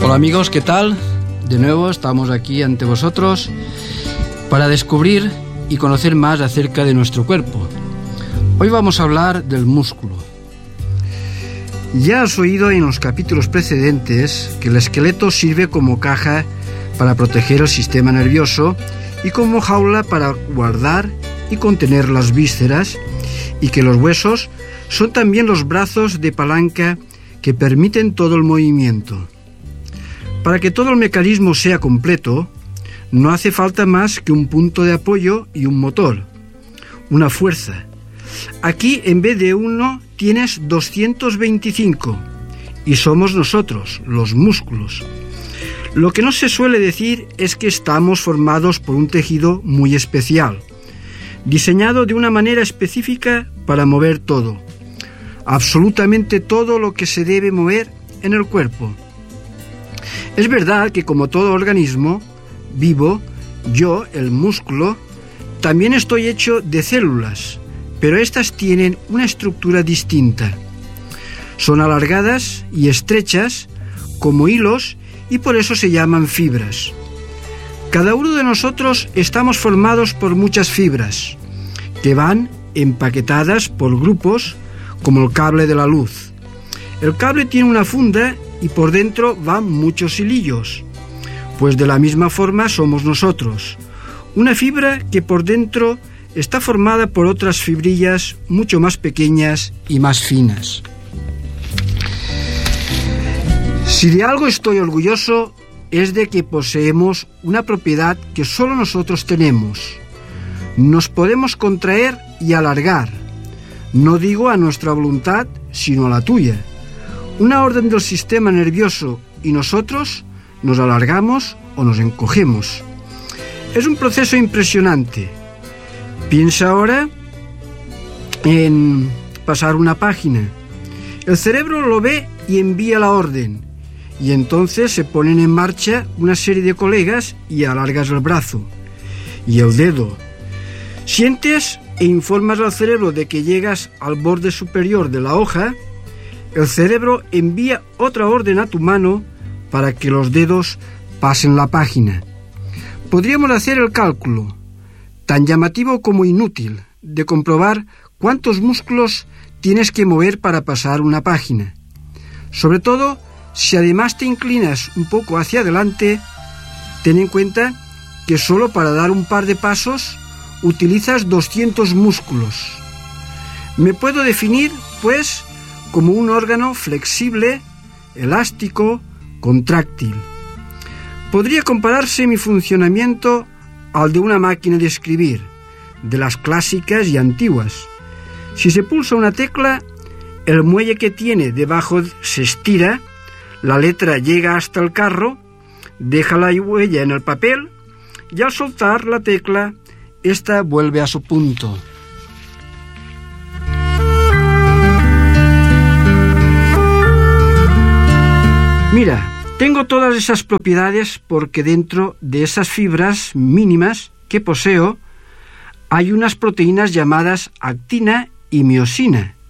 Hola amigos, ¿qué tal? De nuevo estamos aquí ante vosotros para descubrir y conocer más acerca de nuestro cuerpo. Hoy vamos a hablar del músculo. Ya has oído en los capítulos precedentes que el esqueleto sirve como caja para proteger el sistema nervioso y como jaula para guardar y contener las vísceras, y que los huesos son también los brazos de palanca que permiten todo el movimiento. Para que todo el mecanismo sea completo, no hace falta más que un punto de apoyo y un motor, una fuerza. Aquí, en vez de uno, tienes 225, y somos nosotros, los músculos. Lo que no se suele decir es que estamos formados por un tejido muy especial, diseñado de una manera específica para mover todo, absolutamente todo lo que se debe mover en el cuerpo. Es verdad que como todo organismo vivo, yo, el músculo, también estoy hecho de células, pero estas tienen una estructura distinta. Son alargadas y estrechas como hilos y por eso se llaman fibras. Cada uno de nosotros estamos formados por muchas fibras que van empaquetadas por grupos como el cable de la luz. El cable tiene una funda y por dentro van muchos hilillos, pues de la misma forma somos nosotros. Una fibra que por dentro está formada por otras fibrillas mucho más pequeñas y más finas. Si de algo estoy orgulloso es de que poseemos una propiedad que solo nosotros tenemos. Nos podemos contraer y alargar, no digo a nuestra voluntad, sino a la tuya. Una orden del sistema nervioso y nosotros nos alargamos o nos encogemos. Es un proceso impresionante. Piensa ahora en pasar una página. El cerebro lo ve y envía la orden, y entonces se ponen en marcha una serie de colegas y alargas el brazo y el dedo. Sientes e informas al cerebro de que llegas al borde superior de la hoja. El cerebro envía otra orden a tu mano para que los dedos pasen la página. Podríamos hacer el cálculo, tan llamativo como inútil, de comprobar cuántos músculos tienes que mover para pasar una página. Sobre todo, si además te inclinas un poco hacia adelante, ten en cuenta que solo para dar un par de pasos utilizas 200 músculos. Me puedo definir, pues, como un órgano flexible, elástico, contráctil. Podría compararse mi funcionamiento al de una máquina de escribir, de las clásicas y antiguas. Si se pulsa una tecla, el muelle que tiene debajo se estira, la letra llega hasta el carro, deja la huella en el papel y al soltar la tecla, esta vuelve a su punto. Mira, tengo todas esas propiedades porque dentro de esas fibras mínimas que poseo hay unas proteínas llamadas actina y miosina,